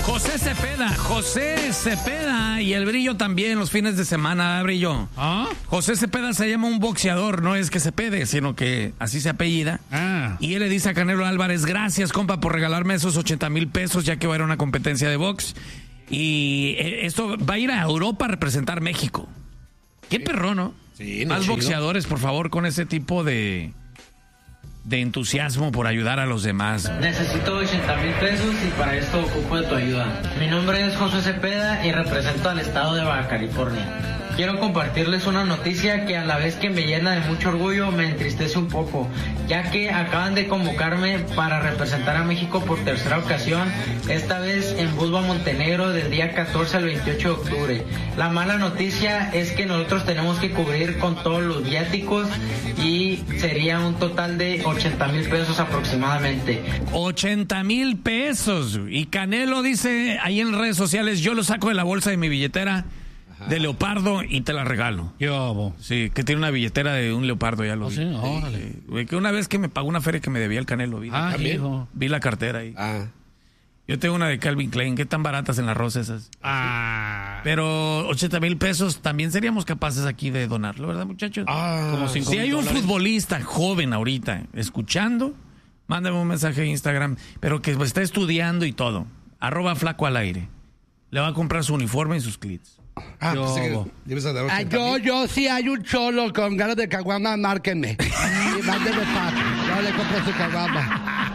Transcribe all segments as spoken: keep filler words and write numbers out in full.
José Cepeda, José Cepeda y el Brillo también los fines de semana, ¿eh, Brillo? ¿Ah? José Cepeda se llama un boxeador, no es que se pede, sino que así se apellida. Ah. Y él le dice a Canelo Álvarez, gracias, compa, por regalarme esos ochenta mil pesos, ya que va a ir a una competencia de box. Y esto va a ir a Europa a representar México. Qué perro, ¿no? Sí, no, Más chido. boxeadores, por favor, con ese tipo de... de entusiasmo por ayudar a los demás. Necesito ochenta mil pesos y para esto ocupo de tu ayuda. Mi nombre es José Cepeda y represento al estado de Baja California. Quiero compartirles una noticia que a la vez que me llena de mucho orgullo me entristece un poco, ya que acaban de convocarme para representar a México por tercera ocasión, esta vez en Budva, Montenegro, del día catorce al veintiocho de octubre. La mala noticia es que nosotros tenemos que cubrir con todos los viáticos y sería un total de ochenta mil pesos aproximadamente. ochenta mil pesos. Y Canelo dice ahí en redes sociales, yo lo saco de la bolsa de mi billetera de leopardo y te la regalo. ¿Qué hago? Sí, que tiene una billetera de un leopardo, ya lo ¿Oh, vi. sí? Órale. Sí, güey, que una vez que me pagó una feria que me debía el Canelo, vi, Ah, ¿también? hijo. vi la cartera ahí. Ah. Yo tengo una de Calvin Klein, ¿qué tan baratas en las rosas esas? Ah. Pero ochenta mil pesos también seríamos capaces aquí de donarlo, ¿verdad, muchachos? Ah, Como cinco Si mil hay un dólares. futbolista joven ahorita escuchando, mándame un mensaje a Instagram, pero que está estudiando y todo. Arroba flaco al aire. Le va a comprar su uniforme y sus clits. Ah, Yo- pensé que le ibas a dar Ah, ochenta yo, mil. yo, si hay un cholo con ganas de caguama, márquenme. Y mándenme pack. Yo le compro su caguama.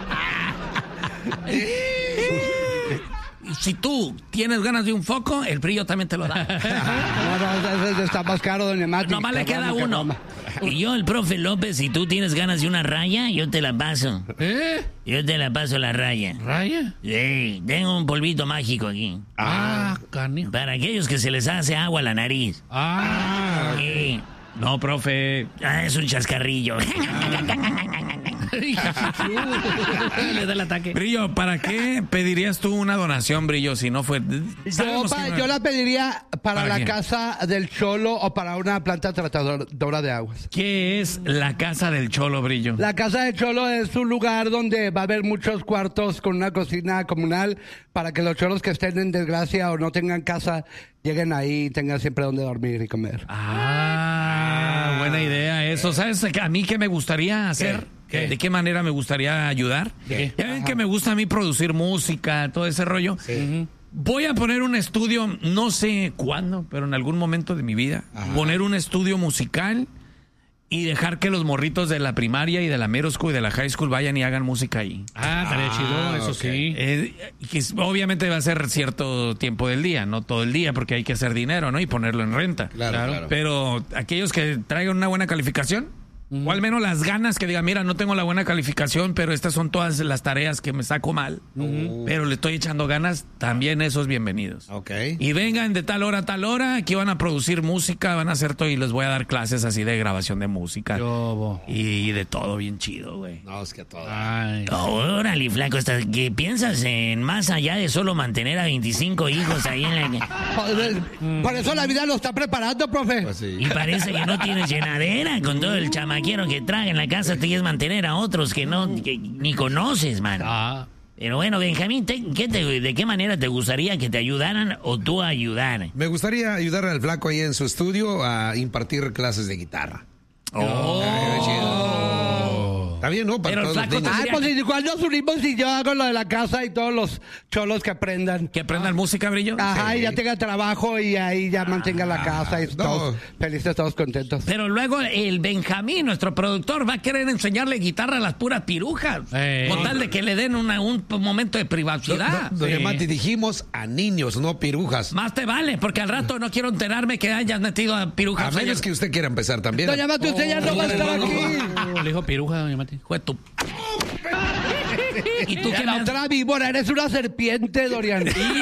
Si tú tienes ganas de un foco, el Brillo también te lo da. No, no, ese está más caro, doña Mati. Nomás le queda Caguama, uno. caguama. Y yo, el profe López, si tú tienes ganas de una raya, yo te la paso. ¿Eh? Yo te la paso la raya. ¿Raya? Sí, tengo un polvito mágico aquí. Ah, canijo. Para aquellos que se les hace agua a la nariz. Ah. Sí. No, profe. Ah, es un chascarrillo. Le da el ataque. Brillo, ¿para qué pedirías tú una donación, Brillo, si no fue... Yo, Sabemos pa- que no- yo la pediría para, ¿Para la quién? casa del cholo o para una planta tratadora de aguas. ¿Qué es la casa del Cholo, Brillo? La casa del cholo es un lugar donde va a haber muchos cuartos con una cocina comunal para que los cholos que estén en desgracia o no tengan casa lleguen ahí y tengan siempre donde dormir y comer. Ah, buena idea eso. ¿Sabes a mí qué me gustaría hacer? ¿Qué? ¿De qué manera me gustaría ayudar? ¿Qué? Ya ven que me gusta a mí producir música, todo ese rollo. Voy a poner un estudio, no sé cuándo, pero en algún momento de mi vida, poner un estudio musical y dejar que los morritos de la primaria y de la middle school y de la high school vayan y hagan música ahí. Ah, estaría chido, eso ok. sí. Eh, que es- obviamente va a ser cierto tiempo del día, no todo el día, porque hay que hacer dinero, ¿no? Y ponerlo en renta. Claro, Claro. claro. Pero aquellos que traigan una buena calificación, o al menos las ganas que digan, mira, no tengo la buena calificación, pero estas son todas las tareas que me saco mal, pero le estoy echando ganas, también esos bienvenidos. Ok. Y vengan de tal hora a tal hora, aquí van a producir música, van a hacer todo y les voy a dar clases así de grabación de música. Yo, bo. Y de todo bien chido, güey. No, es que todo. Ay. Órale, flaco, hasta que piensas en más allá de solo mantener a veinticinco hijos ahí en la... Joder, Por eso la vida lo está preparando, profe. Pues sí. Y parece que no tienes llenadera con todo el chamaquiero que trae en la casa, te quieres mantener a otros que no, que ni conoces, mano. Ah. Pero bueno, Benjamín, te- ¿qué te- ¿de qué manera te gustaría que te ayudaran o tú ayudar? Me gustaría ayudar al flaco ahí en su estudio a impartir clases de guitarra. Oh. Ay, chido. Está bien, ¿no? Para Pero el todos los flaco niños. Ay, pues igual nos unimos y yo hago lo de la casa y todos los cholos que aprendan. Que aprendan música, Brillo. Ajá, Sí. y ya tenga trabajo y ahí ya mantenga la casa y no. todos felices, todos contentos. Pero luego el Benjamín, nuestro productor, va a querer enseñarle guitarra a las puras pirujas. Eh. Con tal de que le den una- un momento de Do- privacidad. do- Doña Sí. Mati, dijimos a niños, no pirujas. Más te vale, porque al rato no quiero enterarme que hayas metido a A pirujas. menos que usted quiera empezar también. Doña Mati, usted ya no va a estar aquí. Oh, le dijo piruja, doña Mati. Hijo de tu- ¿Y tú Y qué la me has- otra víbora, eres una serpiente, Dorian.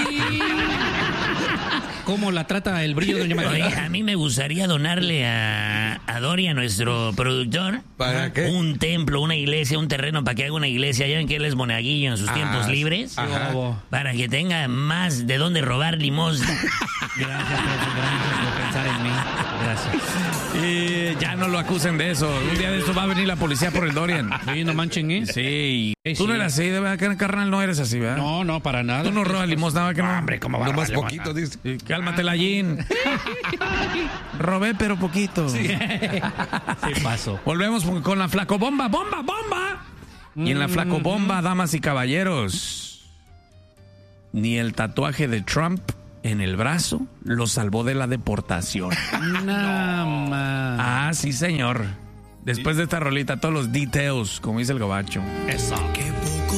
¿Cómo la trata el brillo, doña Mati? Oye, a mí me gustaría donarle a, a Doria, nuestro productor, ¿Para qué? un templo, una iglesia, un terreno para que haga una iglesia. Ya ven que él es monaguillo en sus Ah, tiempos sí. libres. Ajá. Yo, bo. Para que tenga más de dónde robar limosna. Gracias, profe, gracias por pensar en mí. Gracias. Y ya no lo acusen de eso. Un día de esto va a venir la policía por el Dorian. Sí, no manchen, ¿eh? Sí. Sí, Tú sí. no eres así, ¿verdad, carnal? No eres así, ¿verdad? No, no, para nada. Tú no robas limosna, ¿verdad que no? Hombre, ¿cómo va a Nomás robar poquito, limosna? dice. Sí, cálmate, la Jean. Robé, pero poquito. Sí pasó. Volvemos con la flacobomba, bomba, bomba. Y en la flacobomba, damas y caballeros, ni el tatuaje de Trump en el brazo lo salvó de la deportación. Nada más. Ah, sí, señor. Después de esta rolita, todos los details, como dice el gabacho. Eso. Qué